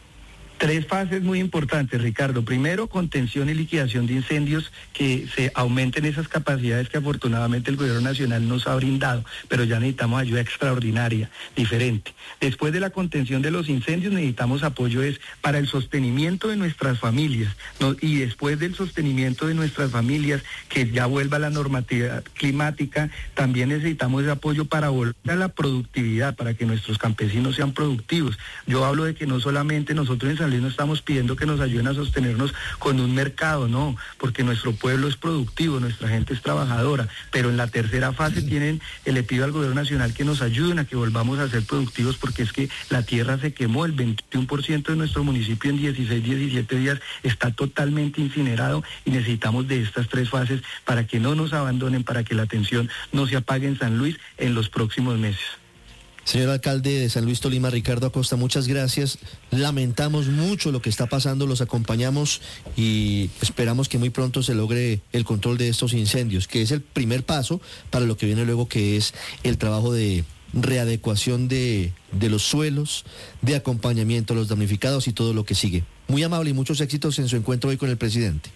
Tres fases muy importantes, Ricardo. Primero, contención y liquidación de incendios, que se aumenten esas capacidades que afortunadamente el gobierno nacional nos ha brindado, pero ya necesitamos ayuda extraordinaria, diferente. Después de la contención de los incendios necesitamos apoyo es para el sostenimiento de nuestras familias, ¿no? Y después del sostenimiento de nuestras familias, que ya vuelva la normatividad climática, también necesitamos ese apoyo para volver a la productividad, para que nuestros campesinos sean productivos. Yo hablo de que no solamente nosotros en San Luis no estamos pidiendo que nos ayuden a sostenernos con un mercado, no, porque nuestro pueblo es productivo, nuestra gente es trabajadora, pero en la tercera fase tienen, eh, le pido al gobierno nacional que nos ayuden a que volvamos a ser productivos, porque es que la tierra se quemó, el veintiuno por ciento de nuestro municipio en dieciséis, diecisiete días está totalmente incinerado y necesitamos de estas tres fases para que no nos abandonen, para que la atención no se apague en San Luis en los próximos meses. Señor alcalde de San Luis Tolima, Ricardo Acosta, muchas gracias. Lamentamos mucho lo que está pasando, los acompañamos y esperamos que muy pronto se logre el control de estos incendios, que es el primer paso para lo que viene luego, que es el trabajo de readecuación de, de los suelos, de acompañamiento a los damnificados y todo lo que sigue. Muy amable y muchos éxitos en su encuentro hoy con el presidente.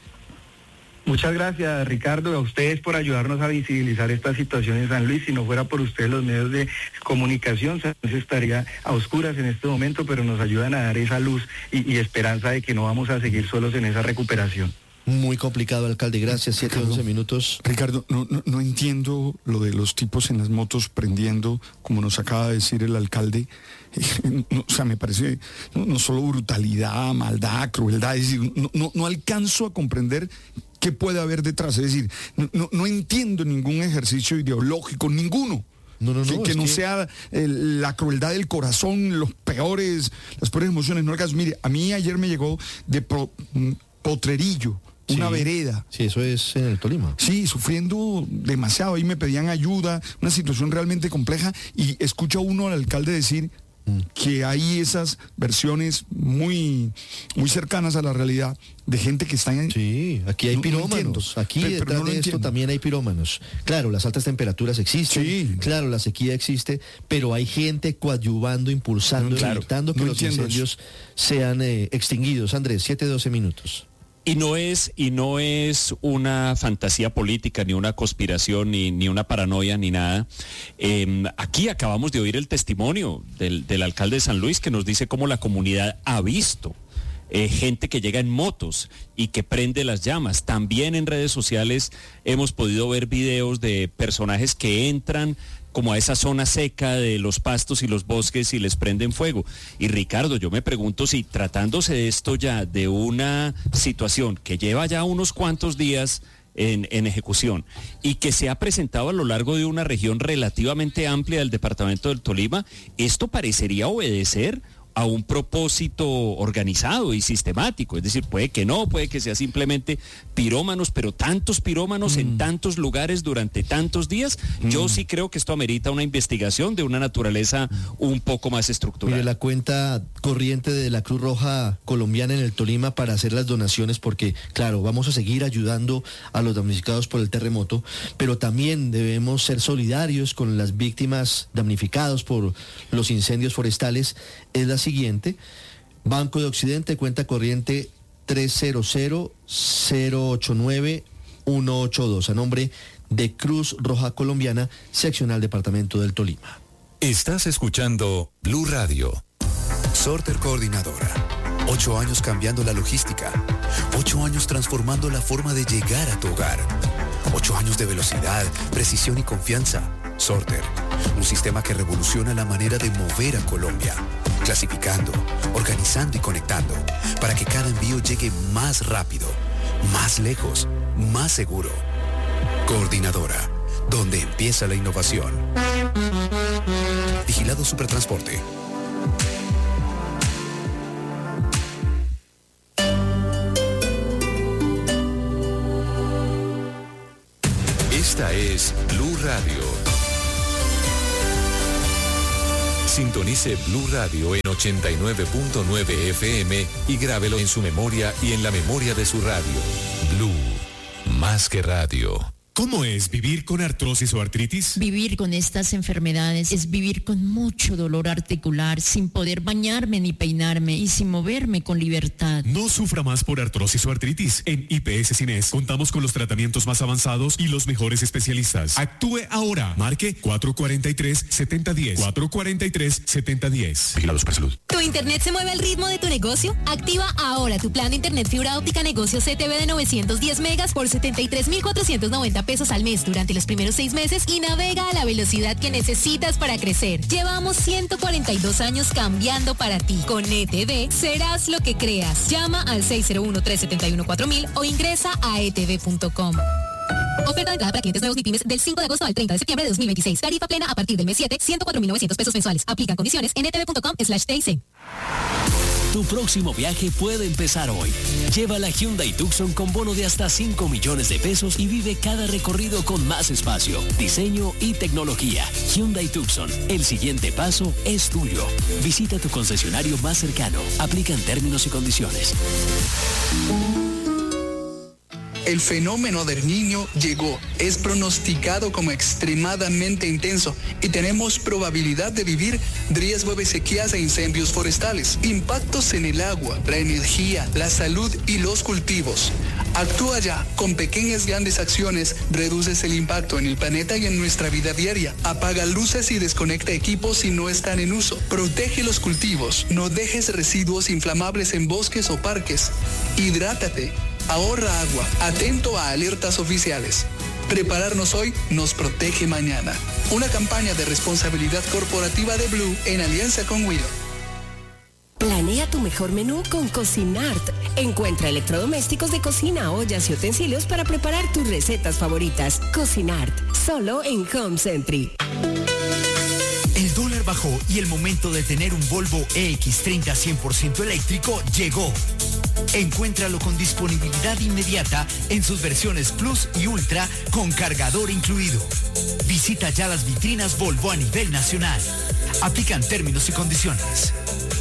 Muchas gracias, Ricardo, a ustedes por ayudarnos a visibilizar esta situación en San Luis. Si no fuera por ustedes los medios de comunicación, San Luis estaría a oscuras en este momento, pero nos ayudan a dar esa luz y, y esperanza de que no vamos a seguir solos en esa recuperación. Muy complicado, alcalde, gracias, siete, once minutos. Ricardo, no, no, no entiendo lo de los tipos en las motos prendiendo, como nos acaba de decir el alcalde. No, o sea, me parece no, no solo brutalidad, maldad, crueldad, es decir, no, no, no alcanzo a comprender qué puede haber detrás, es decir, no, no, no entiendo ningún ejercicio ideológico, ninguno. No, no, no, que, que no que... sea el, la crueldad del corazón, los peores, las peores emociones. No, mire, a mí ayer me llegó de pro, Potrerillo, una sí, vereda. Sí, eso es en el Tolima. Sí, sufriendo demasiado. Ahí me pedían ayuda, una situación realmente compleja. Y escucha uno al alcalde decir mm. que hay esas versiones muy, muy cercanas a la realidad de gente que está en... Sí, aquí hay no, pirómanos. No aquí pero, detrás pero no de esto entiendo. También hay pirómanos. Claro, las altas temperaturas existen. Sí. Claro, la sequía existe, pero hay gente coadyuvando, impulsando, no, claro, evitando que no los incendios eso. sean eh, extinguidos. Andrés, siete, doce minutos. Y no es, y no es una fantasía política, ni una conspiración, ni, ni una paranoia, ni nada. Eh, aquí acabamos de oír el testimonio del, del alcalde de San Luis, que nos dice cómo la comunidad ha visto eh, gente que llega en motos y que prende las llamas. También en redes sociales hemos podido ver videos de personajes que entran como a esa zona seca de los pastos y los bosques y les prenden fuego. Y Ricardo, yo me pregunto si tratándose de esto ya, de una situación que lleva ya unos cuantos días en, en ejecución y que se ha presentado a lo largo de una región relativamente amplia del departamento del Tolima, esto parecería obedecer a un propósito organizado y sistemático, es decir, puede que no, puede que sea simplemente pirómanos, pero tantos pirómanos mm. en tantos lugares durante tantos días, mm. yo sí creo que esto amerita una investigación de una naturaleza un poco más estructural. Mire, la cuenta corriente de la Cruz Roja Colombiana en el Tolima para hacer las donaciones, porque claro, vamos a seguir ayudando a los damnificados por el terremoto, pero también debemos ser solidarios con las víctimas damnificados por los incendios forestales. Es la siguiente: Banco de Occidente, cuenta corriente tres cero cero cero ocho nueve uno ocho dos, a nombre de Cruz Roja Colombiana, seccional departamento del Tolima. Estás escuchando Blue Radio. Sorter Coordinadora. Ocho años cambiando la logística. Ocho años transformando la forma de llegar a tu hogar. Ocho años de velocidad, precisión y confianza. Sorter, un sistema que revoluciona la manera de mover a Colombia. clasificando, organizando y conectando, para que cada envío llegue más rápido, más lejos, más seguro. Coordinadora, donde empieza la innovación. Vigilado Supertransporte. Esta es Blue Radio. Sintonice Blue Radio en ochenta y nueve punto nueve F M y grábelo en su memoria y en la memoria de su radio. Blue, más que radio. ¿Cómo es vivir con artrosis o artritis? Vivir con estas enfermedades es vivir con mucho dolor articular, sin poder bañarme ni peinarme y sin moverme con libertad. No sufra más por artrosis o artritis. En I P S Cines contamos con los tratamientos más avanzados y los mejores especialistas. Actúe ahora. Marque cuatro cuatro tres, siete cero uno cero. cuatro cuatro tres, siete cero uno cero. Vigilados por salud. ¿Tu internet se mueve al ritmo de tu negocio? Activa ahora tu plan de internet fibra óptica negocio C T V de novecientos diez megas por setenta y tres mil cuatrocientos noventa pesos al mes durante los primeros seis meses y navega a la velocidad que necesitas para crecer. Llevamos ciento cuarenta y dos años cambiando para ti. Con E T V serás lo que creas. Llama al seis cero uno, tres siete uno, cuatro mil o ingresa a e t v punto com. Oferta de entrada para clientes nuevos y pymes del cinco de agosto al treinta de septiembre de dos mil veintiséis. Tarifa plena a partir del mes siete, ciento cuatro mil novecientos pesos mensuales. Aplican condiciones en e t v punto com slash t i c. Tu próximo viaje puede empezar hoy. Lleva la Hyundai Tucson con bono de hasta cinco millones de pesos y vive cada recorrido con más espacio, diseño y tecnología. Hyundai Tucson, el siguiente paso es tuyo. Visita tu concesionario más cercano. Aplican términos y condiciones. El fenómeno del Niño llegó, es pronosticado como extremadamente intenso y tenemos probabilidad de vivir riesgo de sequías e incendios forestales, impactos en el agua, la energía, la salud y los cultivos. Actúa ya, con pequeñas grandes acciones reduces el impacto en el planeta y en nuestra vida diaria. Apaga luces y desconecta equipos si no están en uso. Protege los cultivos, no dejes residuos inflamables en bosques o parques. Hidrátate. Ahorra agua, atento a alertas oficiales. Prepararnos hoy nos protege mañana. Una campaña de responsabilidad corporativa de Blue en alianza con Willow. Planea tu mejor menú con Cocinart. Encuentra electrodomésticos de cocina, ollas y utensilios para preparar tus recetas favoritas. Cocinart, solo en Home Century. El dólar bajó y el momento de tener un Volvo E X treinta cien por ciento eléctrico llegó. Encuéntralo con disponibilidad inmediata en sus versiones Plus y Ultra con cargador incluido. Visita ya las vitrinas Volvo a nivel nacional. Aplican términos y condiciones.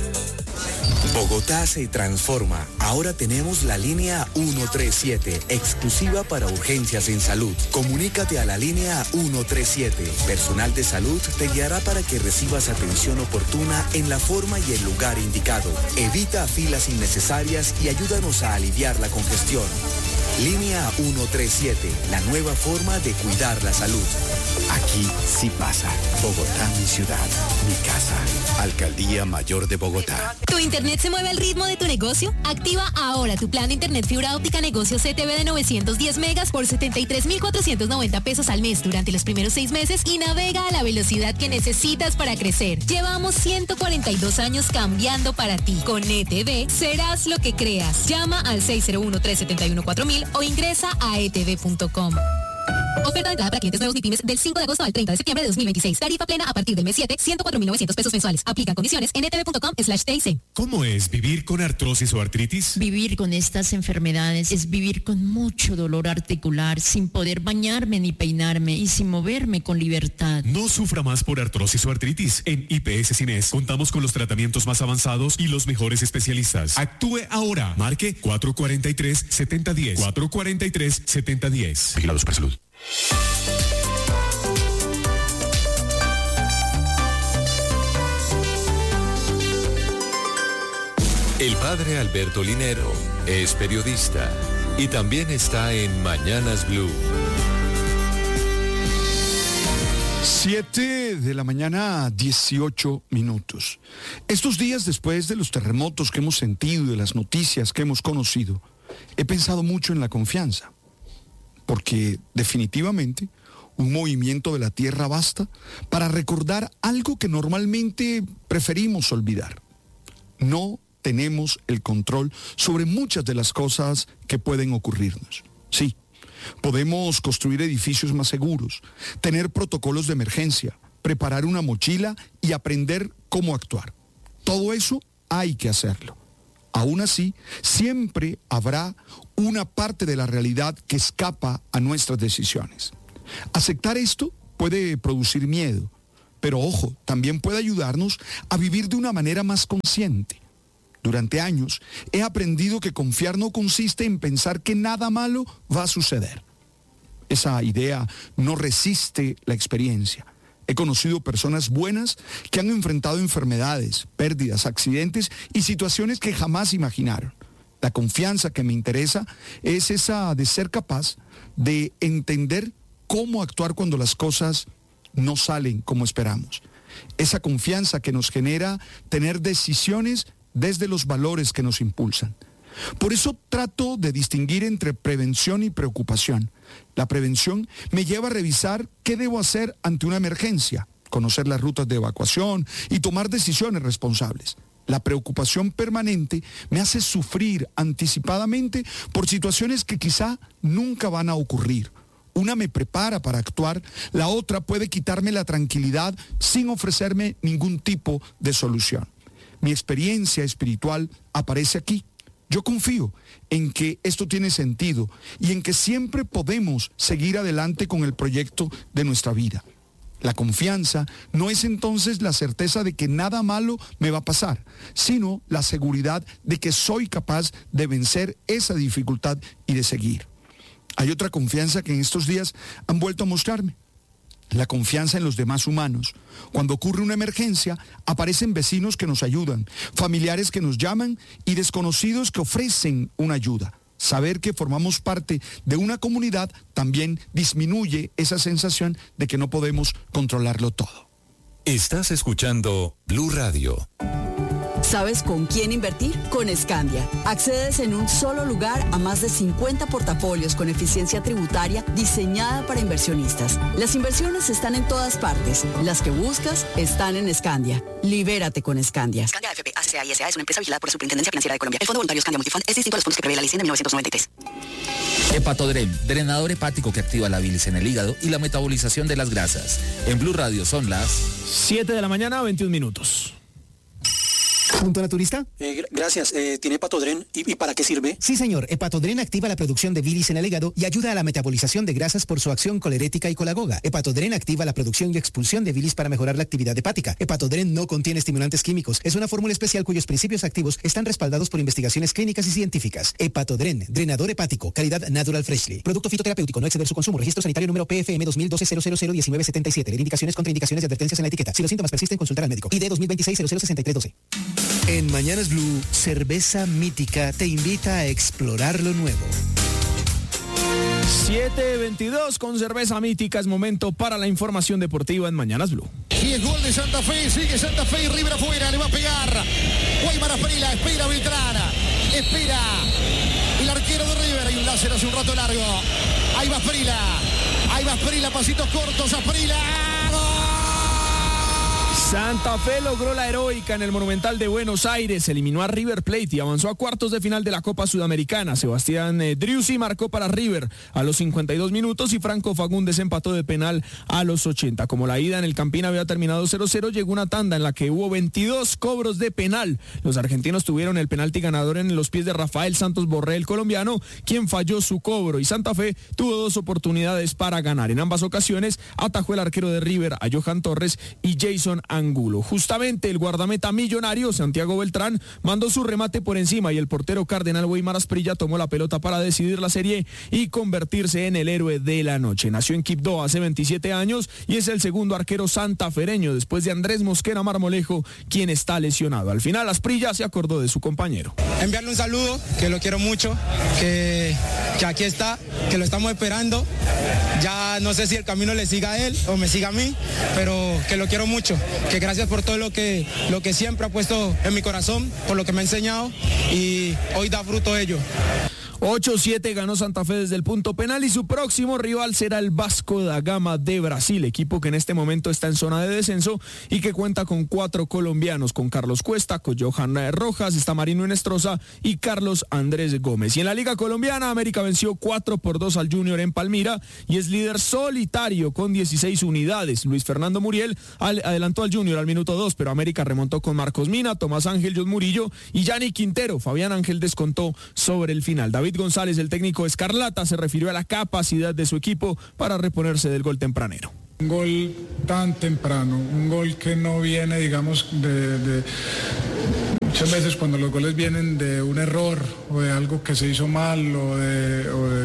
Bogotá se transforma. Ahora tenemos la línea ciento treinta y siete, exclusiva para urgencias en salud. Comunícate a la línea ciento treinta y siete. Personal de salud te guiará para que recibas atención oportuna en la forma y el lugar indicado. Evita filas innecesarias y ayúdanos a aliviar la congestión. Línea ciento treinta y siete, la nueva forma de cuidar la salud. Aquí sí pasa. Bogotá, mi ciudad, mi casa. Alcaldía Mayor de Bogotá. ¿Tu internet se mueve al ritmo de tu negocio? Activa ahora tu plan de internet fibra óptica negocio C T V de novecientos diez megas por setenta y tres mil cuatrocientos noventa pesos al mes durante los primeros seis meses y navega a la velocidad que necesitas para crecer. Llevamos ciento cuarenta y dos años cambiando para ti. Con E T V serás lo que creas. Llama al seis cero uno, tres siete uno, cuatro mil o ingresa a e t v punto com. Oferta de entrada para clientes nuevos y pymes del cinco de agosto al treinta de septiembre de dos mil veintiséis. Tarifa plena a partir del mes siete, ciento cuatro mil novecientos pesos mensuales. Aplican condiciones en e t v punto com slash t i c. ¿Cómo es vivir con artrosis o artritis? Vivir con estas enfermedades es vivir con mucho dolor articular, sin poder bañarme ni peinarme y sin moverme con libertad. No sufra más por artrosis o artritis. En I P S Cines contamos con los tratamientos más avanzados y los mejores especialistas. Actúe ahora. Marque cuatro cuatro tres, siete cero uno cero. cuatro cuatro tres, siete cero uno cero. Vigilados por salud. El padre Alberto Linero es periodista y también está en Mañanas Blue. Siete de la mañana, dieciocho minutos. Estos días después de los terremotos que hemos sentido y de las noticias que hemos conocido, he pensado mucho en la confianza, porque definitivamente un movimiento de la tierra basta para recordar algo que normalmente preferimos olvidar. no tenemos el control sobre muchas de las cosas que pueden ocurrirnos. Sí, podemos construir edificios más seguros, tener protocolos de emergencia, preparar una mochila y aprender cómo actuar. Todo eso hay que hacerlo. Aún así, siempre habrá una parte de la realidad que escapa a nuestras decisiones. Aceptar esto puede producir miedo, pero ojo, también puede ayudarnos a vivir de una manera más consciente. Durante años he aprendido que confiar no consiste en pensar que nada malo va a suceder. Esa idea no resiste la experiencia. He conocido personas buenas que han enfrentado enfermedades, pérdidas, accidentes y situaciones que jamás imaginaron. La confianza que me interesa es esa de ser capaz de entender cómo actuar cuando las cosas no salen como esperamos. Esa confianza que nos genera tener decisiones desde los valores que nos impulsan. Por eso trato de distinguir entre prevención y preocupación. La prevención me lleva a revisar qué debo hacer ante una emergencia, conocer las rutas de evacuación y tomar decisiones responsables. La preocupación permanente me hace sufrir anticipadamente por situaciones que quizá nunca van a ocurrir. Una me prepara para actuar, la otra puede quitarme la tranquilidad sin ofrecerme ningún tipo de solución. Mi experiencia espiritual aparece aquí. Yo confío en que esto tiene sentido y en que siempre podemos seguir adelante con el proyecto de nuestra vida. La confianza no es entonces la certeza de que nada malo me va a pasar, sino la seguridad de que soy capaz de vencer esa dificultad y de seguir. Hay otra confianza que en estos días han vuelto a mostrarme. La confianza en los demás humanos. Cuando ocurre una emergencia, aparecen vecinos que nos ayudan, familiares que nos llaman y desconocidos que ofrecen una ayuda. Saber que formamos parte de una comunidad también disminuye esa sensación de que no podemos controlarlo todo. Estás escuchando Blue Radio. ¿Sabes con quién invertir? Con Scandia. Accedes en un solo lugar a más de cincuenta portafolios con eficiencia tributaria diseñada para inversionistas. Las inversiones están en todas partes. Las que buscas están en Scandia. Libérate con Scandia. Scandia F P A C A y S A es una empresa vigilada por la Superintendencia Financiera de Colombia. El Fondo Voluntario Scandia Multifund es distinto a los fondos que prevé la ley cien de mil novecientos noventa y tres. Hepatodren, drenador hepático que activa la bilis en el hígado y la metabolización de las grasas. En Blue Radio son las siete de la mañana, veintiún minutos. ¿Punto naturista? Eh, gracias. Eh, ¿Tiene Hepatodren? ¿Y, ¿Y para qué sirve? Sí, señor. Hepatodren activa la producción de bilis en el hígado y ayuda a la metabolización de grasas por su acción colerética y colagoga. Hepatodren activa la producción y expulsión de bilis para mejorar la actividad hepática. Hepatodren no contiene estimulantes químicos. Es una fórmula especial cuyos principios activos están respaldados por investigaciones clínicas y científicas. Hepatodren, drenador hepático, calidad Natural Freshly. Producto fitoterapéutico, no exceder su consumo. Registro sanitario número P F M dos mil doce cero cero cero diecinueve setenta y siete. Leer indicaciones, contraindicaciones y advertencias en la etiqueta. Si los síntomas persisten, consultar al médico. I D dos mil veintiséis cero cero sesenta y tres doce. En Mañanas Blue, Cerveza Mítica te invita a explorar lo nuevo. siete veintidós con Cerveza Mítica, es momento para la información deportiva en Mañanas Blue. Y el gol de Santa Fe, sigue Santa Fe y River afuera, le va a pegar. Guaymar Asprila, espera Beltrán, espera el arquero de River, hay un láser hace un rato largo. Ahí va Asprila, ahí va Asprila, pasitos cortos, Asprila. Santa Fe logró la heroica en el Monumental de Buenos Aires, eliminó a River Plate y avanzó a cuartos de final de la Copa Sudamericana. Sebastián eh, Driussi marcó para River a los cincuenta y dos minutos y Franco Fagundes empató de penal a los ochenta. Como la ida en el Campín había terminado cero cero, llegó una tanda en la que hubo veintidós cobros de penal. Los argentinos tuvieron el penalti ganador en los pies de Rafael Santos Borré, el colombiano, quien falló su cobro, y Santa Fe tuvo dos oportunidades para ganar. En ambas ocasiones atajó el arquero de River, a Johan Torres y Jason Angulo. Justamente el guardameta millonario Santiago Beltrán mandó su remate por encima y el portero cardenal Guaymar Asprilla tomó la pelota para decidir la serie y convertirse en el héroe de la noche. Nació en Quibdó hace veintisiete años y es el segundo arquero santafereño después de Andrés Mosquera Marmolejo, quien está lesionado. Al final Asprilla se acordó de su compañero. Enviarle un saludo, que lo quiero mucho, que, que aquí está, que lo estamos esperando. Ya no sé si el camino le siga a él o me siga a mí, pero que lo quiero mucho, que gracias por todo lo que, lo que siempre ha puesto en mi corazón, por lo que me ha enseñado y hoy da fruto ello. ocho siete ganó Santa Fe desde el punto penal y su próximo rival será el Vasco da Gama de Brasil, equipo que en este momento está en zona de descenso y que cuenta con cuatro colombianos, con Carlos Cuesta, con Johan Rojas, está Marino Inestrosa y Carlos Andrés Gómez. Y en la Liga Colombiana, América venció cuatro por dos al Junior en Palmira y es líder solitario con dieciséis unidades. Luis Fernando Muriel al, adelantó al Junior al minuto dos, pero América remontó con Marcos Mina, Tomás Ángel, John Murillo y Yanni Quintero. Fabián Ángel descontó sobre el final. David González, el técnico escarlata, se refirió a la capacidad de su equipo para reponerse del gol tempranero. Un gol tan temprano, un gol que no viene, digamos, de, de... Muchas veces cuando los goles vienen de un error o de algo que se hizo mal o de, o de,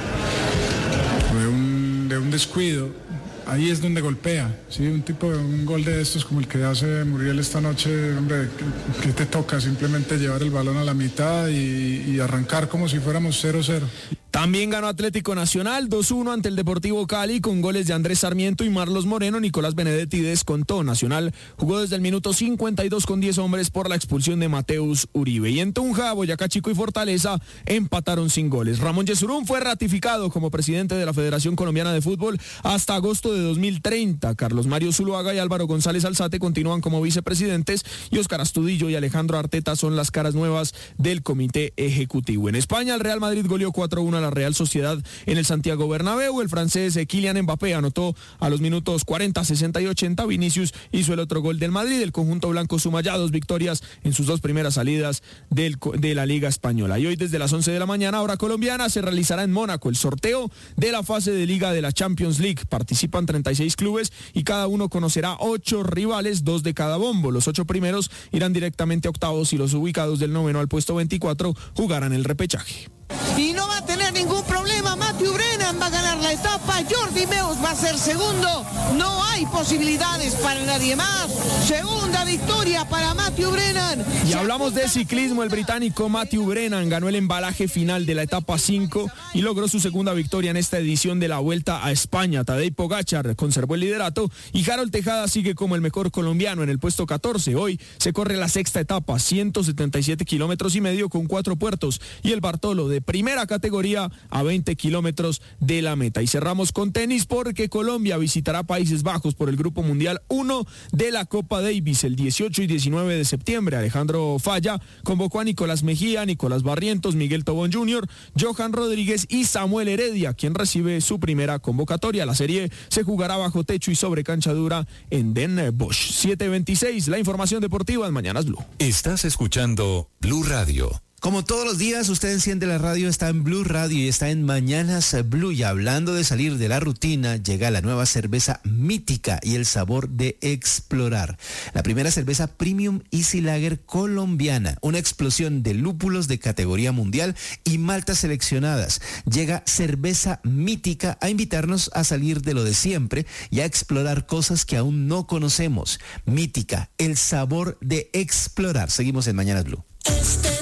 o de, un, de un descuido, ahí es donde golpea, ¿sí? Un tipo de un gol de estos como el que hace Muriel esta noche, hombre, que, que te toca simplemente llevar el balón a la mitad y, y arrancar como si fuéramos cero cero. También ganó Atlético Nacional dos uno ante el Deportivo Cali con goles de Andrés Sarmiento y Marlos Moreno. Nicolás Benedetti descontó. Nacional jugó desde el minuto cincuenta y dos con diez hombres por la expulsión de Mateus Uribe. Y en Tunja, Boyacá Chico y Fortaleza empataron sin goles. Ramón Yesurún fue ratificado como presidente de la Federación Colombiana de Fútbol hasta agosto de dos mil treinta. Carlos Mario Zuluaga y Álvaro González Alzate continúan como vicepresidentes y Óscar Astudillo y Alejandro Arteta son las caras nuevas del comité ejecutivo. En España, el Real Madrid goleó cuatro uno a la Real Sociedad en el Santiago Bernabéu. El francés Kylian Mbappé anotó a los minutos cuarenta, sesenta y ochenta. Vinicius hizo el otro gol del Madrid. El conjunto blanco suma ya dos victorias en sus dos primeras salidas del, de la Liga Española. Y hoy desde las once de la mañana, hora colombiana, se realizará en Mónaco el sorteo de la fase de Liga de la Champions League. Participan treinta y seis clubes y cada uno conocerá ocho rivales, dos de cada bombo. Los ocho primeros irán directamente a octavos y los ubicados del noveno al puesto veinticuatro jugarán el repechaje. Y no va a tener ningún problema, Matthew Brennan va a ganar la etapa, Jordi Meus va a ser segundo, no hay posibilidades para nadie más, segunda victoria para Matthew Brennan. Y hablamos de ciclismo, el británico Matthew Brennan ganó el embalaje final de la etapa cinco y logró su segunda victoria en esta edición de la Vuelta a España. Tadej Pogačar conservó el liderato y Harold Tejada sigue como el mejor colombiano en el puesto catorce. Hoy se corre la sexta etapa, ciento setenta y siete kilómetros y medio con cuatro puertos y el Bartolo de primera categoría a veinte kilómetros de la meta. Y cerramos con tenis porque Colombia visitará Países Bajos por el Grupo Mundial uno de la Copa Davis el dieciocho y diecinueve de septiembre. Alejandro Falla convocó a Nicolás Mejía, Nicolás Barrientos, Miguel Tobón junior, Johan Rodríguez y Samuel Heredia, quien recibe su primera convocatoria. La serie se jugará bajo techo y sobre cancha dura en Den Bosch. siete veintiséis, la información deportiva en Mañanas Blue. Estás escuchando Blue Radio. Como todos los días, usted enciende la radio, está en Blue Radio y está en Mañanas Blue. Y hablando de salir de la rutina, llega la nueva cerveza Mítica y el sabor de explorar. La primera cerveza Premium Easy Lager colombiana, una explosión de lúpulos de categoría mundial y maltas seleccionadas. Llega Cerveza Mítica a invitarnos a salir de lo de siempre y a explorar cosas que aún no conocemos. Mítica, el sabor de explorar. Seguimos en Mañanas Blue.